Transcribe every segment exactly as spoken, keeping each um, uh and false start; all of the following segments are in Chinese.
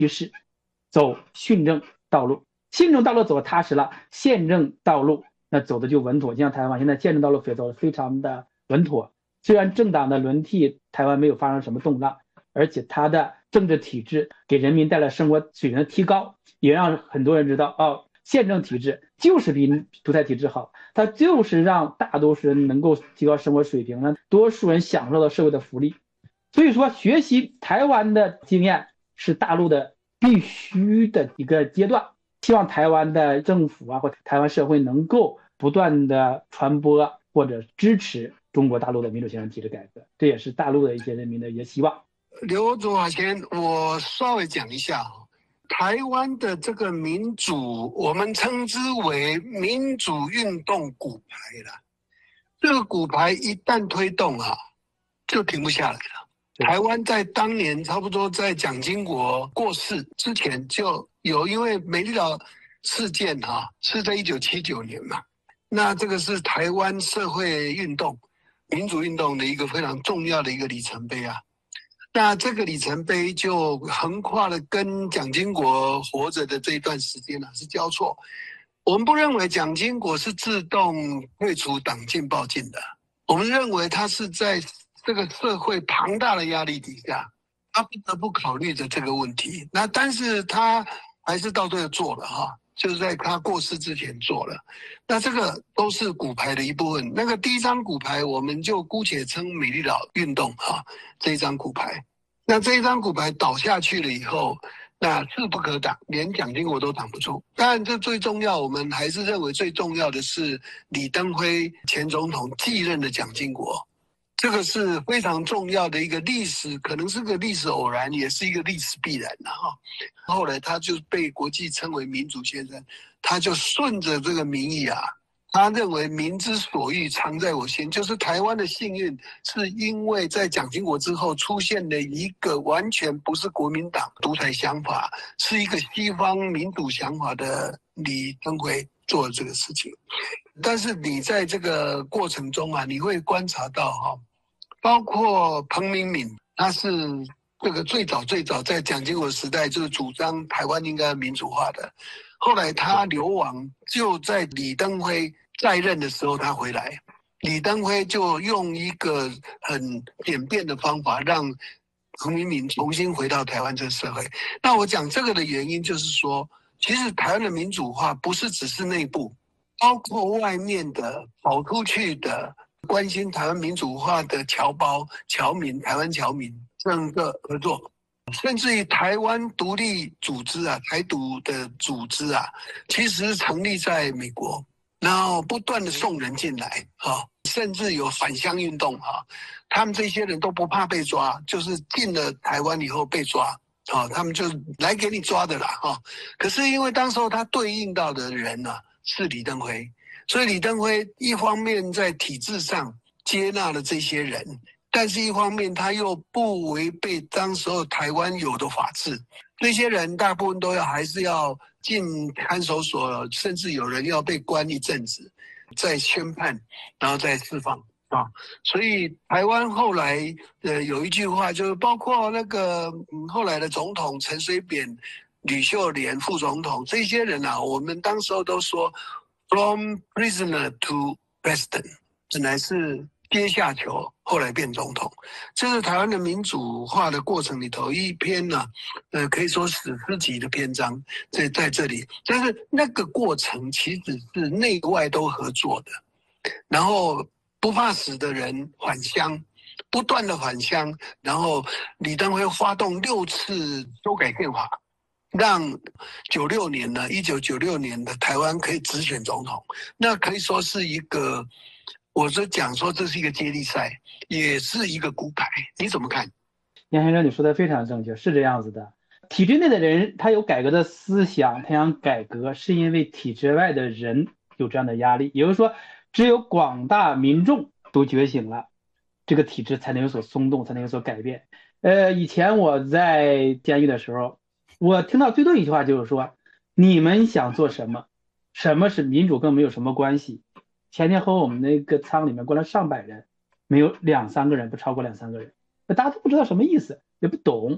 趋势，走训政道路。训政道路走踏实了，宪政道路那走的就稳妥。像台湾现在宪政道路走的非常的稳妥，虽然政党的轮替台湾没有发生什么动荡，而且它的政治体制给人民带来生活水平的提高，也让很多人知道哦，宪政体制就是比独裁体制好，它就是让大多数人能够提高生活水平，让多数人享受到社会的福利。所以说，学习台湾的经验是大陆的必须的一个阶段。希望台湾的政府啊，或台湾社会能够不断的传播或者支持中国大陆的民主宪政体制改革，这也是大陆的一些人民的一些希望。 刘祖华先，我稍微讲一下台湾的这个民主，我们称之为民主运动骨牌了。这个骨牌一旦推动啊，就停不下来了。台湾在当年差不多在蒋经国过世之前就有，因为美丽岛事件啊是在一九七九年嘛，那这个是台湾社会运动、民主运动的一个非常重要的一个里程碑啊。那这个里程碑就横跨了跟蒋经国活着的这一段时间啊是交错。我们不认为蒋经国是自动退出党禁报禁的，我们认为他是在这个社会庞大的压力底下，他不得不考虑着这个问题。那但是他还是到最后做了哈，就是在他过世之前做了。那这个都是骨牌的一部分。那个第一张骨牌，我们就姑且称美丽岛运动哈，这一张骨牌。那这一张骨牌倒下去了以后，那势不可挡，连蒋经国都挡不住。当然，这最重要，我们还是认为最重要的是李登辉前总统继任的蒋经国。这个是非常重要的一个历史，可能是个历史偶然，也是一个历史必然的哈。后来他就被国际称为民主先生，他就顺着这个民意啊，他认为民之所欲，常在我心，就是台湾的幸运，是因为在蒋经国之后出现了一个完全不是国民党独裁想法，是一个西方民主想法的李登辉做了这个事情。但是你在这个过程中啊，你会观察到哈。包括彭明敏，他是这个最早最早在蒋经国时代就是主张台湾应该民主化的，后来他流亡，就在李登辉在任的时候他回来，李登辉就用一个很简便的方法让彭明敏重新回到台湾这个社会。那我讲这个的原因就是说，其实台湾的民主化不是只是内部，包括外面的跑出去的关心台湾民主化的侨胞、侨民、台湾侨民整个合作，甚至于台湾独立组织啊、台独的组织啊，其实成立在美国，然后不断的送人进来啊，甚至有返乡运动啊，他们这些人都不怕被抓，就是进了台湾以后被抓啊，他们就来给你抓的啦啊。可是因为当时候他对应到的人呢、啊、是李登辉。所以李登辉一方面在体制上接纳了这些人，但是一方面他又不违背当时候台湾有的法治，这些人大部分都要还是要进看守所，甚至有人要被关一阵子，再宣判，然后再释放啊。所以台湾后来呃有一句话，就是包括那个、嗯、后来的总统陈水扁、吕秀莲副总统这些人啊，我们当时候都说。From prisoner to president， 本来是阶下囚，后来变总统。这是台湾的民主化的过程里头一篇呢、啊，呃，可以说史诗级的篇章在在这里。但是那个过程其实是内外都合作的，然后不怕死的人返乡，不断的返乡，然后李登辉发动六次修改宪法。让九六年呢，一九九六年的台湾可以直选总统，那可以说是一个，我是讲说这是一个接力赛，也是一个骨牌，你怎么看？ 杨先生，你说的非常正确，是这样子的。体制内的人他有改革的思想，他想改革，是因为体制外的人有这样的压力，也就是说，只有广大民众都觉醒了，这个体制才能有所松动，才能有所改变。呃，以前我在监狱的时候。我听到最多一句话就是说，你们想做什么？什么是民主更没有什么关系。前天和我们那个舱里面关了上百人，没有两三个人，不超过两三个人，大家都不知道什么意思，也不懂。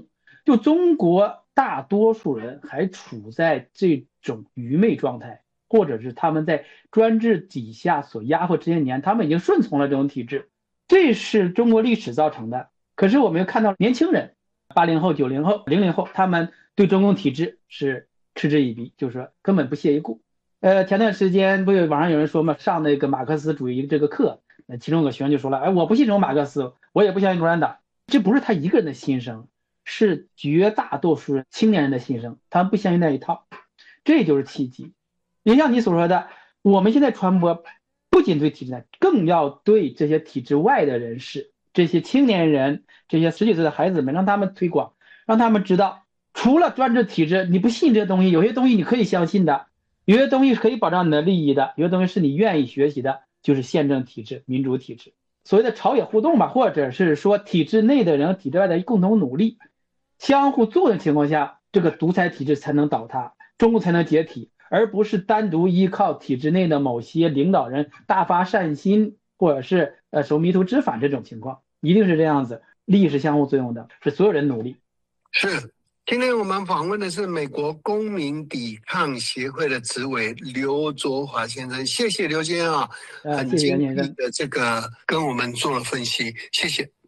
就中国大多数人还处在这种愚昧状态，或者是他们在专制底下所压迫这些年，他们已经顺从了这种体制，这是中国历史造成的。可是我们又看到年轻人，八零后、九零后、零零后，他们对中共体制是嗤之以鼻，就是说根本不屑一顾。呃，前段时间不有网上有人说嘛，上那个马克思主义这个课，那其中有个学生就说了，哎，我不信这种马克思，我也不相信共产党。这不是他一个人的心声，是绝大多数人青年人的心声，他们不相信那一套，这就是契机。也像你所说的，我们现在传播不仅对体制内，更要对这些体制外的人士，这些青年人，这些十几岁的孩子们，让他们推广，让他们知道，除了专制体制，你不信这些东西，有些东西你可以相信的，有些东西可以保障你的利益的，有些东西是你愿意学习的，就是宪政体制、民主体制。所谓的朝野互动吧，或者是说体制内的人和体制外的共同努力，相互作用的情况下，这个独裁体制才能倒塌，中共才能解体，而不是单独依靠体制内的某些领导人大发善心，或者是呃手迷途知返这种情况，一定是这样子，利益是相互作用的，是所有人努力。 是。今天我们访问的是美国公民抵抗协会的执委刘卓华先生，谢谢刘先生啊，很精辟的这个跟我们做了分析，谢谢。